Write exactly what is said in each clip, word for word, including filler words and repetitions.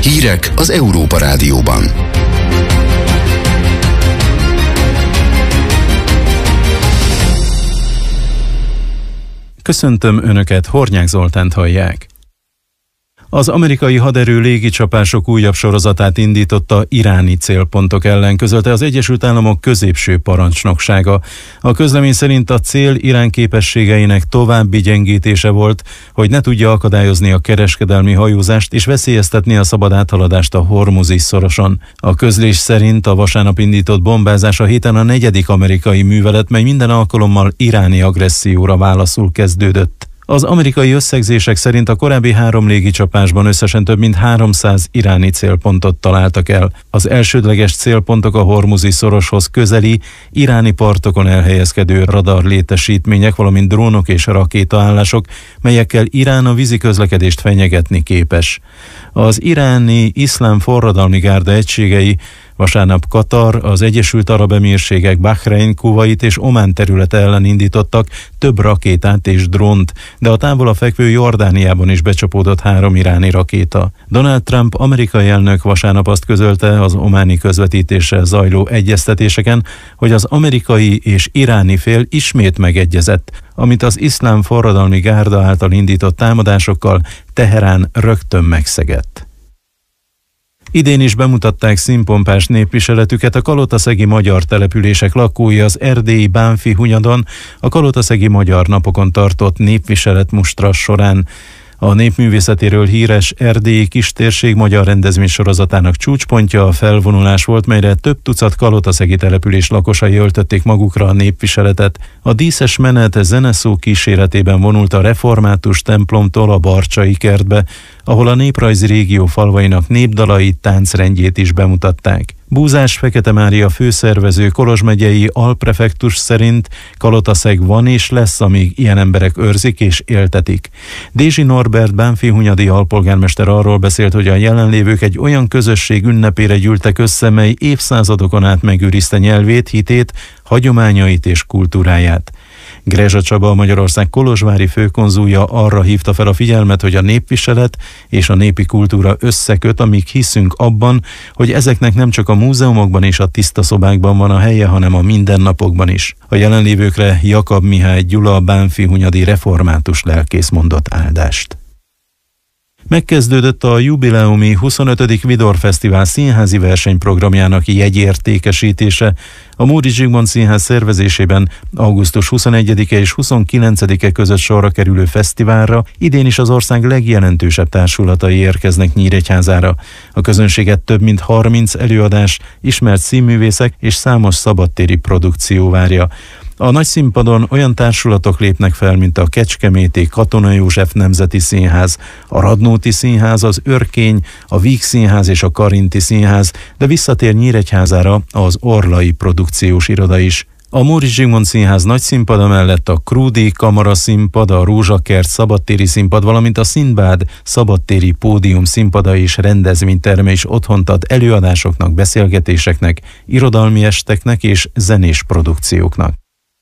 Hírek az Európa Rádióban. Köszöntöm Önöket, Hornyák Zoltánt hallják. Az amerikai haderő légicsapások újabb sorozatát indította iráni célpontok ellen, közölte az Egyesült Államok középső parancsnoksága. A közlemény szerint a cél Irán képességeinek további gyengítése volt, hogy ne tudja akadályozni a kereskedelmi hajózást és veszélyeztetni a szabad áthaladást a Hormuzi szoroson. A közlés szerint a vasárnap indított bombázás a héten a negyedik amerikai művelet, mely minden alkalommal iráni agresszióra válaszul kezdődött. Az amerikai összegzések szerint a korábbi három légicsapásban összesen több mint háromszáz iráni célpontot találtak el. Az elsődleges célpontok a Hormuzi szoroshoz közeli, iráni partokon elhelyezkedő radarlétesítmények, valamint drónok és rakétaállások, melyekkel Irán a vízi közlekedést fenyegetni képes. Az iráni iszlám forradalmi gárda egységei vasárnap Katar, az Egyesült Arab Emírségek, Bahrein, Kuvait és Omán területe ellen indítottak több rakétát és drónt, de a távolabb fekvő Jordániában is becsapódott három iráni rakéta. Donald Trump amerikai elnök vasárnap azt közölte az ománi közvetítéssel zajló egyeztetéseken, hogy az amerikai és iráni fél ismét megegyezett, amit az iszlám forradalmi gárda által indított támadásokkal Teherán rögtön megszegett. Idén is bemutatták színpompás népviseletüket a kalotaszegi magyar települések lakói az erdélyi Bánffy-Hunyadon a kalotaszegi magyar napokon tartott népviseletmustra során. A népművészetéről híres erdélyi kistérség magyar rendezvénysorozatának csúcspontja a felvonulás volt, melyre több tucat kalotaszegi település lakosai öltötték magukra a népviseletet. A díszes menet zeneszó kíséretében vonult a református templomtól a Barcsai kertbe, ahol a néprajzi régió falvainak népdalait, táncrendjét is bemutatták. Búzás Fekete Mária főszervező Kolozs megyei alprefektus szerint Kalotaszeg van és lesz, amíg ilyen emberek őrzik és éltetik. Dézsi Norbert Bánffy-Hunyadi alpolgármester arról beszélt, hogy a jelenlévők egy olyan közösség ünnepére gyűltek össze, mely évszázadokon át megőrizte nyelvét, hitét, hagyományait és kultúráját. Grezsa Csaba, a Magyarország kolozsvári főkonzulja arra hívta fel a figyelmet, hogy a népviselet és a népi kultúra összeköt, amíg hiszünk abban, hogy ezeknek nem csak a múzeumokban és a tiszta szobákban van a helye, hanem a mindennapokban is. A jelenlévőkre Jakab Mihály Gyula, Bánffy-Hunyadi református lelkész mondott áldást. Megkezdődött a jubileumi huszonötödik Vidor Fesztivál színházi versenyprogramjának jegyértékesítése. A Móri Zsigmond Színház szervezésében augusztus huszonegyedike és huszonkilencedike között sorra kerülő fesztiválra idén is az ország legjelentősebb társulatai érkeznek Nyíregyházára. A közönséget több mint harminc előadás, ismert színművészek és számos szabadtéri produkció várja. A nagy színpadon olyan társulatok lépnek fel, mint a Kecskeméti Katona József Nemzeti Színház, a Radnóti Színház, az Örkény, a Víg Színház és a Karinti Színház, de visszatér Nyíregyházára az Orlai Produkciós Iroda is. A Móri Zsigmond Színház nagy színpada mellett a Krúdi Kamara Színpad, a Rózsakert szabadtéri színpad, valamint a Szindbád szabadtéri pódium színpada és rendezvényterme is otthont ad előadásoknak, beszélgetéseknek, irodalmi esteknek és zenés produkcióknak.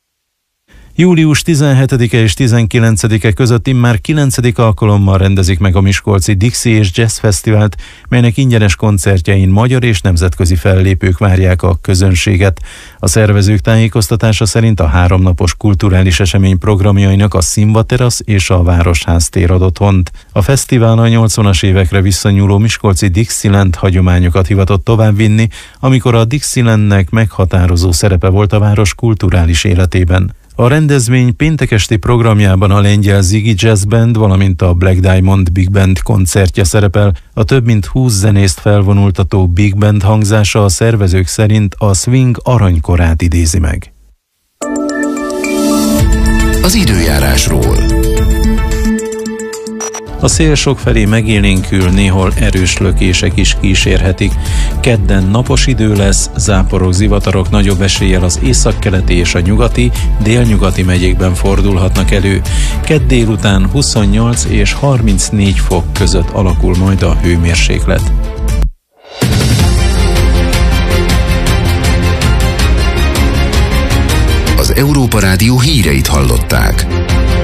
július tizenhetedike és tizenkilencedike között immár kilencedik alkalommal rendezik meg a miskolci Dixie és Jazz Fesztivált, melynek ingyenes koncertjein magyar és nemzetközi fellépők várják a közönséget. A szervezők tájékoztatása szerint a háromnapos kulturális esemény programjainak a Színva Terasz és a Városház tér ad otthont. A fesztivál a nyolcvanas évekre visszanyúló miskolci Dixieland hagyományokat hivatott továbbvinni, amikor a Dixielandnek meghatározó szerepe volt a város kulturális életében. A rendezvény péntek esti programjában a lengyel Ziggy Jazz Band, valamint a Black Diamond Big Band koncertje szerepel. A több mint húsz zenészt felvonultató Big Band hangzása a szervezők szerint a swing aranykorát idézi meg. Az időjárásról. A szél sokfelé megélénkül, néhol erős lökések is kísérhetik. Kedden napos idő lesz, záporok, zivatarok nagyobb eséllyel az északkeleti és a nyugati, délnyugati megyékben fordulhatnak elő. Kedd délután huszonnyolc és harmincnégy fok között alakul majd a hőmérséklet. Az Európa Rádió híreit hallották.